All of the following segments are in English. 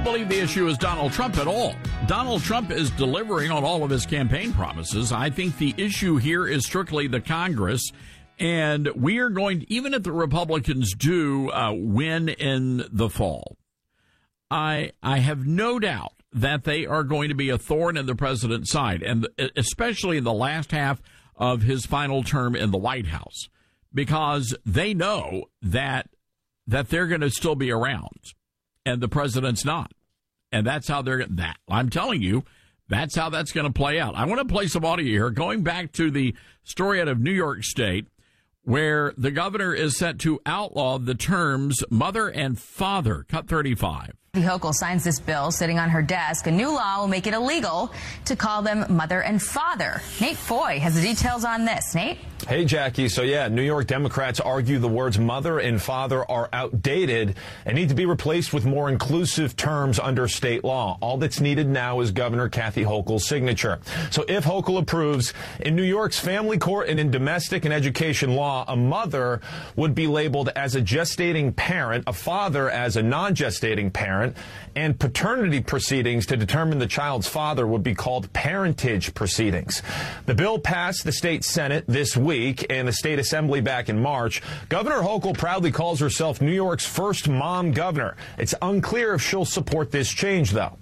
don't believe the issue is Donald Trump at all. Donald Trump is delivering on all of his campaign promises. I think the issue here is strictly the Congress. And we are going to, even if the Republicans do win in the fall, I have no doubt that they are going to be a thorn in the president's side, and especially in the last half of his final term in the White House, because they know that they're going to still be around, and the president's not. And that's how I'm telling you, that's how that's going to play out. I want to play some audio here, going back to the story out of New York State, where the governor is set to outlaw the terms mother and father. Cut 35. Kathy Hochul signs this bill sitting on her desk. A new law will make it illegal to call them mother and father. Nate Foy has the details on this. Nate? Hey, Jackie. So, yeah, New York Democrats argue the words mother and father are outdated and need to be replaced with more inclusive terms under state law. All that's needed now is Governor Kathy Hochul's signature. So if Hochul approves, in New York's family court and in domestic and education law, a mother would be labeled as a gestating parent, a father as a non-gestating parent, and paternity proceedings to determine the child's father would be called parentage proceedings. The bill passed the state Senate this week and the state assembly back in March. Governor Hochul proudly calls herself New York's first mom governor. It's unclear if she'll support this change, though.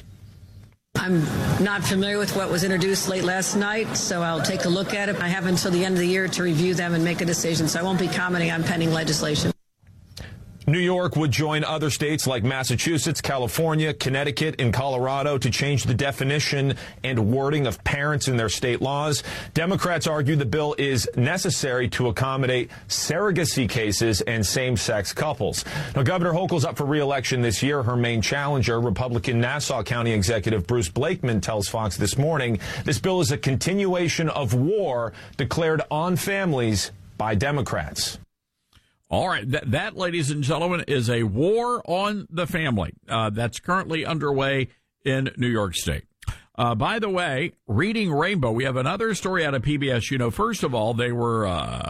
I'm not familiar with what was introduced late last night, so I'll take a look at it. I have until the end of the year to review them and make a decision, so I won't be commenting on pending legislation. New York would join other states like Massachusetts, California, Connecticut, and Colorado to change the definition and wording of parents in their state laws. Democrats argue the bill is necessary to accommodate surrogacy cases and same-sex couples. Now, Governor Hochul's up for re-election this year. Her main challenger, Republican Nassau County Executive Bruce Blakeman, tells Fox this morning this bill is a continuation of war declared on families by Democrats. All right. That, ladies and gentlemen, is a war on the family that's currently underway in New York State. By the way, Reading Rainbow, we have another story out of PBS. You know, first of all, they were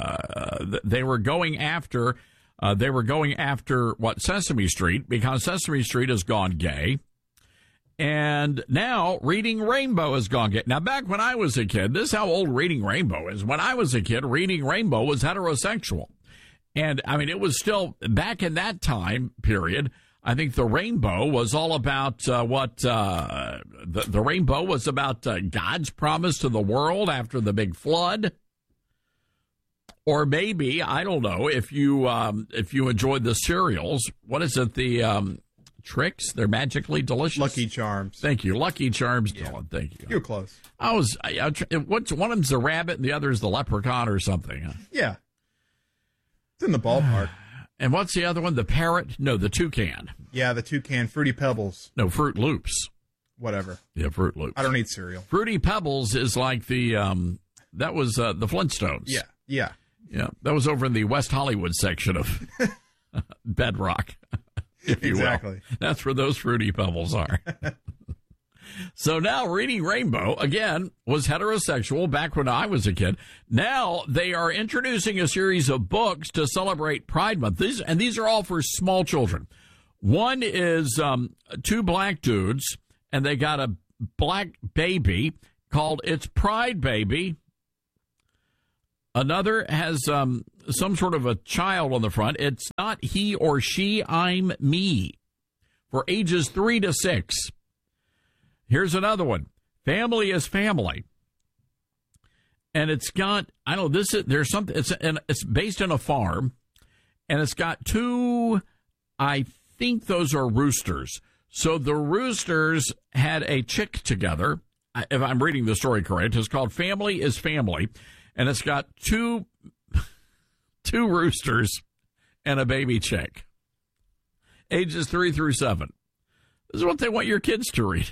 going after Sesame Street, because Sesame Street has gone gay. And now Reading Rainbow has gone gay. Now, back when I was a kid, this is how old Reading Rainbow is. When I was a kid, Reading Rainbow was heterosexual. And, I mean, it was still, back in that time period, I think the rainbow was all about the rainbow was about God's promise to the world after the big flood. Or maybe, I don't know, if you enjoyed the cereals, what is it, the Trix? They're magically delicious. Lucky Charms. Thank you. Lucky Charms, Dylan. Thank you. You're close. What's one of them's the rabbit and the other is the leprechaun or something? Huh? Yeah. It's in the ballpark. And what's the other one? The parrot? No, the toucan. Yeah, the toucan. Fruity Pebbles. No, Fruit Loops. Whatever. Yeah, Fruit Loops. I don't eat cereal. Fruity Pebbles is like the that was the Flintstones. Yeah. That was over in the West Hollywood section of Bedrock, if you will. That's where those Fruity Pebbles are. So now Reading Rainbow, again, was heterosexual back when I was a kid. Now they are introducing a series of books to celebrate Pride Month. These are all for small children. One is two black dudes, and they got a black baby called It's Pride Baby. Another has some sort of a child on the front. It's not he or she, I'm me, for ages 3 to 6. Here's another one. Family is family. And it's got, I don't know, there's something, it's based on a farm, and it's got two, I think those are roosters. So the roosters had a chick together, if I'm reading the story correct. It's called Family is Family, and it's got two roosters and a baby chick, ages 3 through 7. This is what they want your kids to read.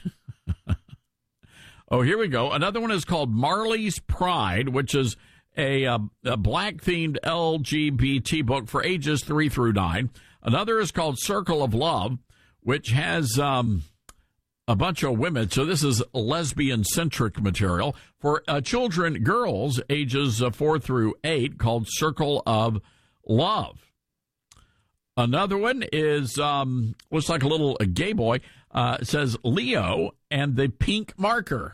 Oh, here we go. Another one is called Marley's Pride, which is a black-themed LGBT book for ages 3 through 9. Another is called Circle of Love, which has a bunch of women. So this is lesbian-centric material for children, girls, ages 4 through 8, called Circle of Love. Another one is, looks like a gay boy. It says Leo and the pink marker.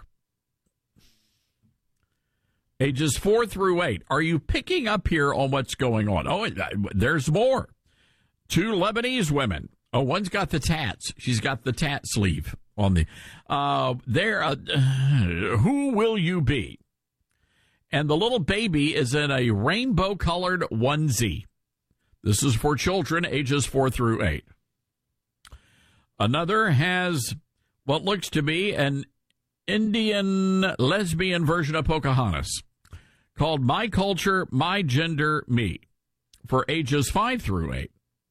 Ages 4 through 8. Are you picking up here on what's going on? Oh, there's more. 2 Lebanese women. Oh, one's got the tats. She's got the tat sleeve on the. Who will you be? And the little baby is in a rainbow-colored onesie. This is for children ages 4 through 8. Another has what looks to be an Indian lesbian version of Pocahontas called My Culture, My Gender, Me for ages 5 through 8.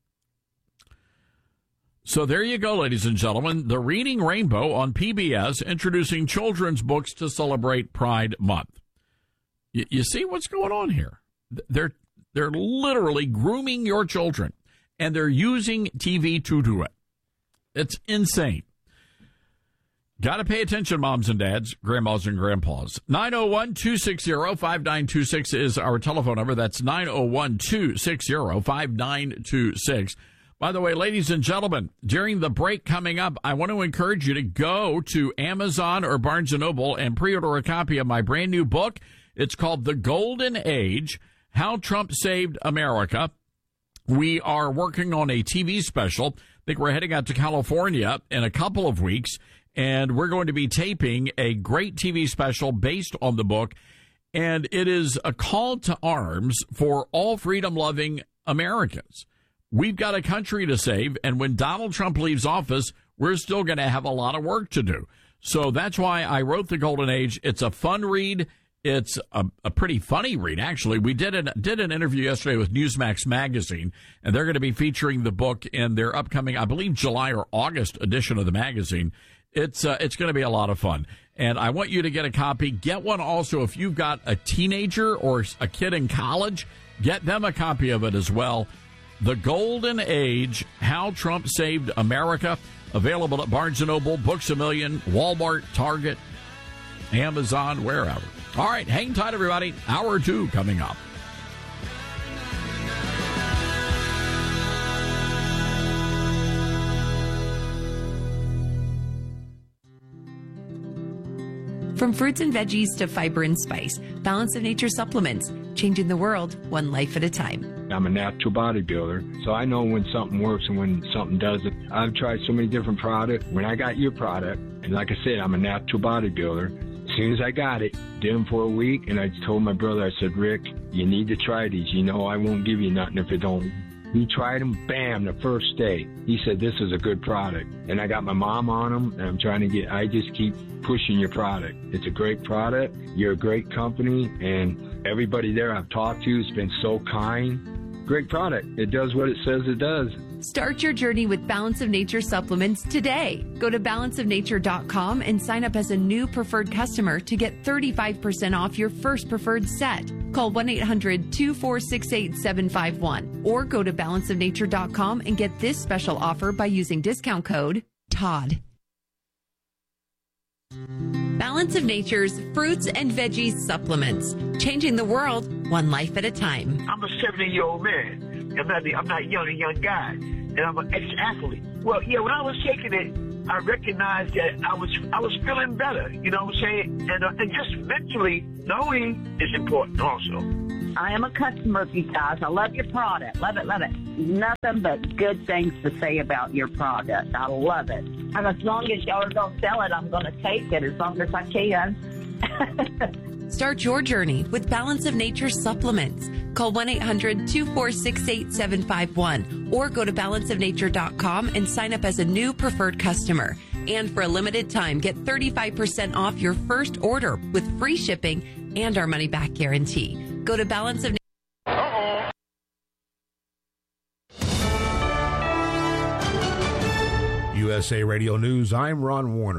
So there you go, ladies and gentlemen. The Reading Rainbow on PBS introducing children's books to celebrate Pride Month. You see what's going on here? They're literally grooming your children, and they're using TV to do it. It's insane. Got to pay attention, moms and dads, grandmas and grandpas. 901-260-5926 is our telephone number. That's 901-260-5926. By the way, ladies and gentlemen, during the break coming up, I want to encourage you to go to Amazon or Barnes & Noble and pre-order a copy of my brand new book. It's called The Golden Age, How Trump Saved America. We are working on a TV special. I think we're heading out to California in a couple of weeks, and we're going to be taping a great TV special based on the book. And it is a call to arms for all freedom-loving Americans. We've got a country to save, and when Donald Trump leaves office, we're still going to have a lot of work to do. So that's why I wrote The Golden Age. It's a fun read. It's a pretty funny read, actually. We did an interview yesterday with Newsmax Magazine, and they're going to be featuring the book in their upcoming, I believe, July or August edition of the magazine. It's going to be a lot of fun, and I want you to get a copy. Get one also if you've got a teenager or a kid in college. Get them a copy of it as well. The Golden Age, How Trump Saved America, available at Barnes & Noble, Books A Million, Walmart, Target, Amazon, wherever. All right, hang tight, everybody. Hour 2 coming up. From fruits and veggies to fiber and spice, Balance of Nature supplements, changing the world one life at a time. I'm a natural bodybuilder, so I know when something works and when something doesn't. I've tried so many different products. When I got your product, and like I said, I'm a natural bodybuilder. As soon as I got it, did them for a week, and I told my brother, I said, Rick, you need to try these. You know I won't give you nothing if it don't. He tried them, bam, the first day. He said, this is a good product. And I got my mom on them, and I'm trying to I just keep pushing your product. It's a great product. You're a great company, and everybody there I've talked to has been so kind. Great product. It does what it says it does. Start your journey with Balance of Nature supplements today. Go to balanceofnature.com and sign up as a new preferred customer to get 35% off your first preferred set. Call 1-800-246-8751 or go to balanceofnature.com and get this special offer by using discount code TODD. Balance of Nature's fruits and veggies supplements, changing the world one life at a time. I'm a 70-year-old man. I'm not a young guy, and I'm an ex-athlete. Well, yeah, when I was taking it, I recognized that I was feeling better. You know what I'm saying? And just mentally knowing is important also. I am a customer of you guys. I love your product. Love it, love it. Nothing but good things to say about your product. I love it. And as long as y'all are going to sell it, I'm going to take it as long as I can. Start your journey with Balance of Nature supplements. Call 1-800-246-8751 or go to balanceofnature.com and sign up as a new preferred customer. And for a limited time, get 35% off your first order with free shipping and our money-back guarantee. Go to Balance of Nature. USA Radio News, I'm Ron Warner.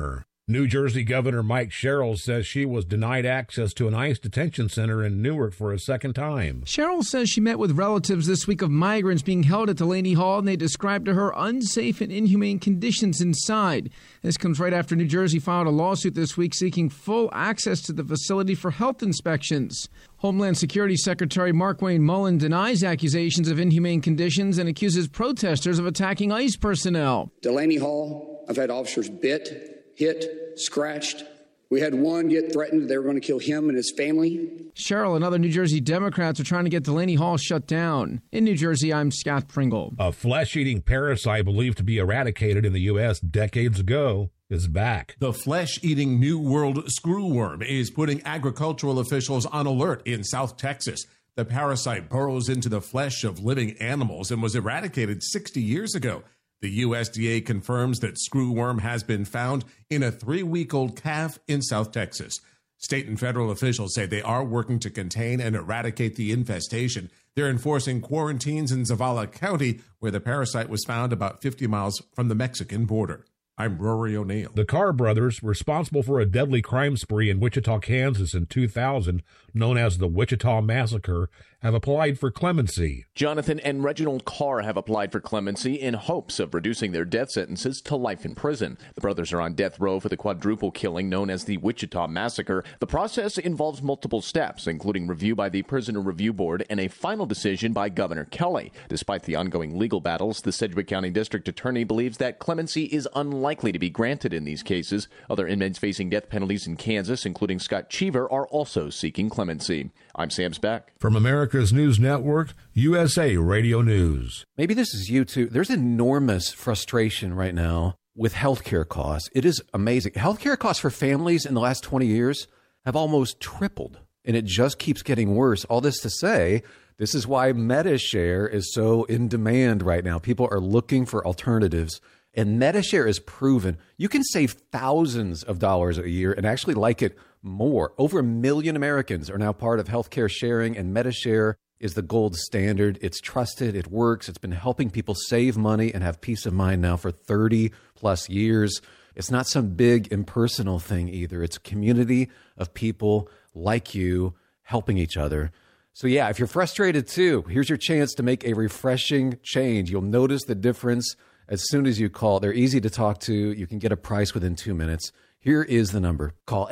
New Jersey Governor Mike Sherrill says she was denied access to an ICE detention center in Newark for a second time. Sherrill says she met with relatives this week of migrants being held at Delaney Hall, and they described to her unsafe and inhumane conditions inside. This comes right after New Jersey filed a lawsuit this week seeking full access to the facility for health inspections. Homeland Security Secretary Markwayne Mullin denies accusations of inhumane conditions and accuses protesters of attacking ICE personnel. Delaney Hall, I've had officers bit, hit, scratched. We had one get threatened. They were going to kill him and his family. Sherrill and other New Jersey Democrats are trying to get Delaney Hall shut down. In New Jersey, I'm Scott Pringle. A flesh-eating parasite believed to be eradicated in the U.S. decades ago is back. The flesh-eating New World screwworm is putting agricultural officials on alert in South Texas. The parasite burrows into the flesh of living animals and was eradicated 60 years ago. The USDA confirms that screwworm has been found in a 3-week-old calf in South Texas. State and federal officials say they are working to contain and eradicate the infestation. They're enforcing quarantines in Zavala County, where the parasite was found about 50 miles from the Mexican border. I'm Rory O'Neill. The Carr brothers, responsible for a deadly crime spree in Wichita, Kansas in 2000, known as the Wichita Massacre, have applied for clemency. Jonathan and Reginald Carr have applied for clemency in hopes of reducing their death sentences to life in prison. The brothers are on death row for the quadruple killing known as the Wichita Massacre. The process involves multiple steps, including review by the Prisoner Review Board and a final decision by Governor Kelly. Despite the ongoing legal battles, the Sedgwick County District Attorney believes that clemency is unlikely to be granted in these cases. Other inmates facing death penalties in Kansas, including Scott Cheever, are also seeking clemency. I'm Sam Speck. From America's News Network, USA Radio News. Maybe this is you too. There's enormous frustration right now with healthcare costs. It is amazing. Healthcare costs for families in the last 20 years have almost tripled, and it just keeps getting worse. All this to say, this is why MediShare is so in demand right now. People are looking for alternatives. And MediShare is proven you can save thousands of dollars a year and actually like it more. Over 1 million Americans are now part of healthcare sharing, and MediShare is the gold standard. It's trusted. It works. It's been helping people save money and have peace of mind now for 30 plus years. It's not some big impersonal thing either. It's a community of people like you helping each other. So yeah, if you're frustrated too, here's your chance to make a refreshing change. You'll notice the difference as soon as you call. They're easy to talk to. You can get a price within 2 minutes. Here is the number. Call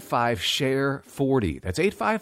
855-SHARE-40. That's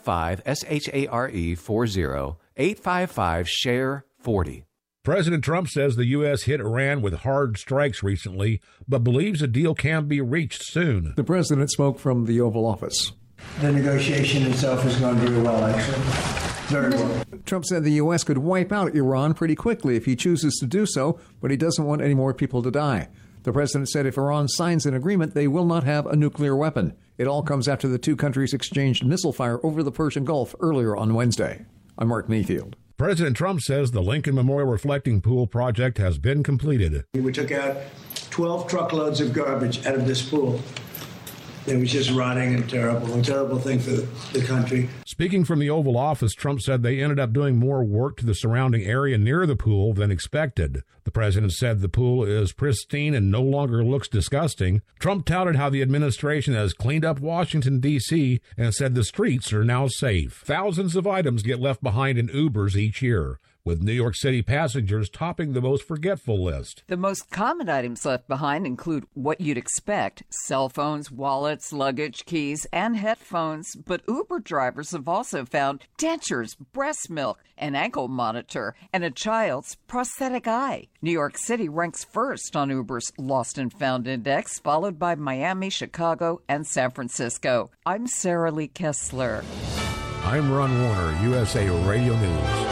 855-SHARE-40. 855-SHARE-40. President Trump says the U.S. hit Iran with hard strikes recently, but believes a deal can be reached soon. The president spoke from the Oval Office. The negotiation itself has gone very well, actually. Very well. Trump said the U.S. could wipe out Iran pretty quickly if he chooses to do so, but he doesn't want any more people to die. The president said if Iran signs an agreement, they will not have a nuclear weapon. It all comes after the two countries exchanged missile fire over the Persian Gulf earlier on Wednesday. I'm Mark Mayfield. President Trump says the Lincoln Memorial Reflecting Pool project has been completed. We took out 12 truckloads of garbage out of this pool. It was just rotting and terrible, a terrible thing for the country. Speaking from the Oval Office, Trump said they ended up doing more work to the surrounding area near the pool than expected. The president said the pool is pristine and no longer looks disgusting. Trump touted how the administration has cleaned up Washington, D.C., and said the streets are now safe. Thousands of items get left behind in Ubers each year, with New York City passengers topping the most forgetful list. The most common items left behind include what you'd expect: cell phones, wallets, luggage, keys, and headphones. But Uber drivers have also found dentures, breast milk, an ankle monitor, and a child's prosthetic eye. New York City ranks first on Uber's Lost and Found Index, followed by Miami, Chicago, and San Francisco. I'm Sarah Lee Kessler. I'm Ron Warner, USA Radio News.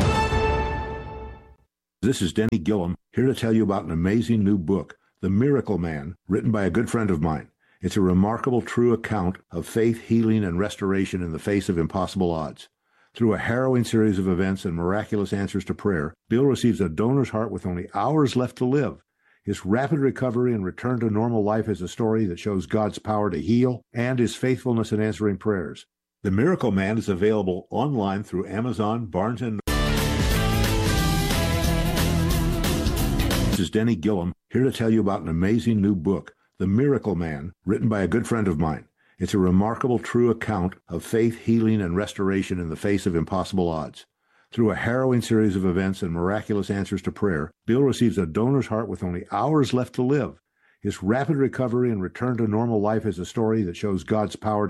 This is Denny Gillum, here to tell you about an amazing new book, The Miracle Man, written by a good friend of mine. It's a remarkable, true account of faith, healing, and restoration in the face of impossible odds. Through a harrowing series of events and miraculous answers to prayer, Bill receives a donor's heart with only hours left to live. His rapid recovery and return to normal life is a story that shows God's power to heal and his faithfulness in answering prayers. The Miracle Man is available online through Amazon, Barnes & Noble. This is Denny Gillum, here to tell you about an amazing new book, The Miracle Man, written by a good friend of mine. It's a remarkable true account of faith, healing, and restoration in the face of impossible odds. Through a harrowing series of events and miraculous answers to prayer, Bill receives a donor's heart with only hours left to live. His rapid recovery and return to normal life is a story that shows God's power